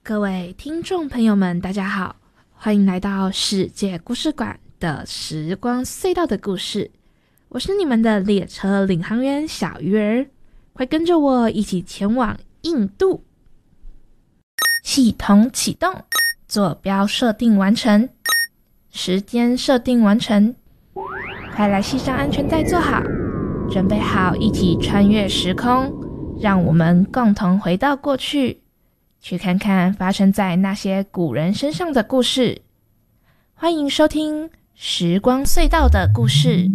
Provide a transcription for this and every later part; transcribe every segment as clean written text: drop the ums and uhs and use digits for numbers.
各位听众朋友们，大家好，欢迎来到世界故事馆的时光隧道的故事。我是你们的列车领航员小鱼儿，快跟着我一起前往印度。系统启动，坐标设定完成，时间设定完成，快来系上安全带坐好，准备好一起穿越时空，让我们共同回到过去，去看看发生在那些古人身上的故事。欢迎收听时光隧道的故事。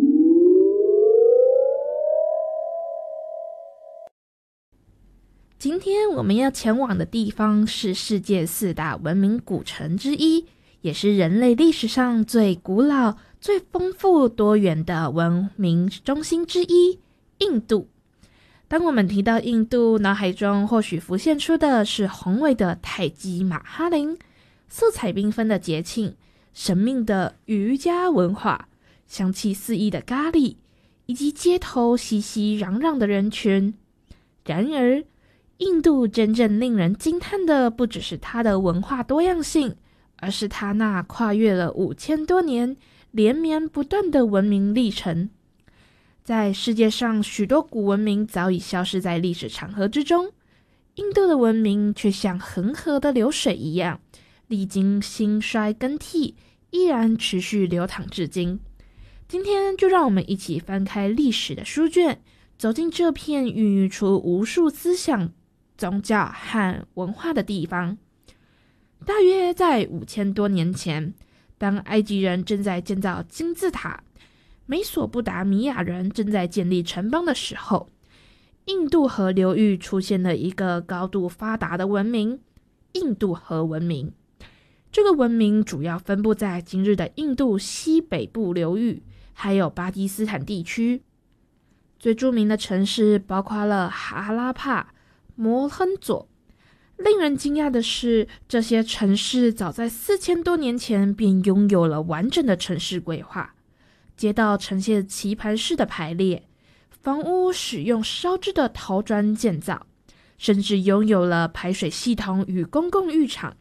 今天我们要前往的地方是世界4大文明古城之一，也是人类历史上最古老、最丰富多元的文明中心之一——印度。当我们提到印度，脑海中或许浮现出的是宏伟的泰姬玛哈陵、色彩缤纷的节庆、神秘的瑜伽文化、香气四溢的咖喱，以及街头熙熙攘攘的人群。然而，印度真正令人惊叹的不只是它的文化多样性，而是它那跨越了5000多年、连绵不断的文明历程。在世界上许多古文明早已消失在历史长河之中，印度的文明却像恒河的流水一样，历经兴衰更替，依然持续流淌至今。今天就让我们一起翻开历史的书卷，走进这片孕育出无数思想、宗教和文化的地方。大约在5000多年前，当埃及人正在建造金字塔，美索不达米亚人正在建立城邦的时候，印度河流域出现了一个高度发达的文明——印度河文明。这个文明主要分布在今日的印度西北部流域，还有巴基斯坦地区。最著名的城市包括了哈拉帕、摩亨佐。令人惊讶的是，这些城市早在4000多年前便拥有了完整的城市规划，街道呈现棋盘式的排列，房屋使用烧制的陶砖建造，甚至拥有了排水系统与公共浴场。